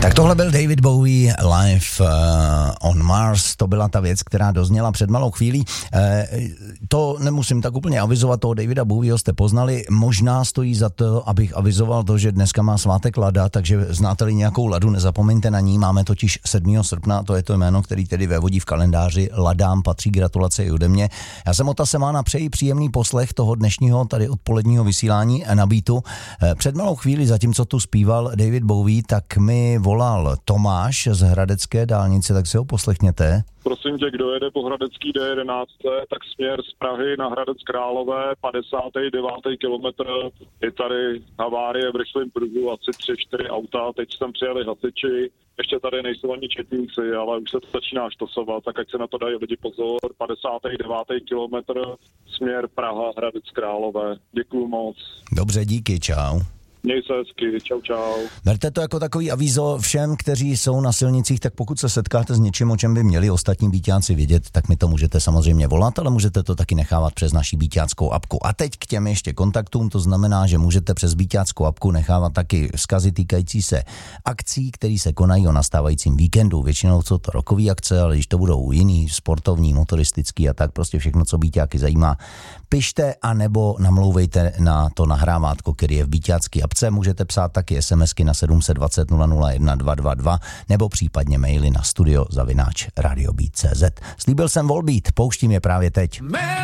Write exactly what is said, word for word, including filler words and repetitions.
Tak tohle byl David Bowie live uh, on Mars, to byla ta věc, která dozněla před malou chvílí. Uh, to nemusím tak úplně avizovat, toho Davida Bowieho jste poznali, možná stojí za to, abych avizoval to, že dneska má svátek Lada, takže znáte-li nějakou Ladu, nezapomeňte na ní, máme totiž sedmého srpna, to je to jméno, který tedy vévodí v kalendáři, Ladám patří gratulace i ode mě. Já jsem Ota Semana, přeji příjemný poslech toho dnešního tady odpoledního vysílání na Beatu. Před malou chvíli, zatímco tu zpíval David Bowie, tak mi volal Tomáš z Hradecké dálnice, tak si ho poslechněte. Prosím tě, kdo jede po Hradecký D jedenáct, tak směr z Prahy na Hradec Králové, padesátý devátý kilometr, je tady havárie v rychlém pruhu, asi tři čtyři auta, teď tam přijeli hasiči, ještě tady nejsou ani četníci, ale už se to začíná štosovat, tak ať se na to dají lidi pozor, padesátý devátý kilometr, směr Praha, Hradec Králové. Děkuju moc. Dobře, díky, čau. Měj se hezky, čau čau. Berte to jako takový avízo všem, kteří jsou na silnicích, tak pokud se setkáte s něčím, o čem by měli ostatní býťáci vědět, tak mi to můžete samozřejmě volat, ale můžete to taky nechávat přes naši býťáckou apku. A teď k těm ještě kontaktům, to znamená, že můžete přes býťáckou apku nechávat taky vzkazy týkající se akcí, které se konají o nastávajícím víkendu. Většinou jsou to rokové akce, ale když to budou jiný, sportovní, motoristický a tak, prostě všechno, co býťáky zajímá, pište a nebo namlouvejte na to nahrávátko, který je v býťácké apce. Můžete psát taky SMSky na sedm set dvacet nula nula jedna dva dva dva nebo případně maily na studio zavináč radiobeat tečka cé zet. Slíbil jsem Volbeat, pouštím je právě teď.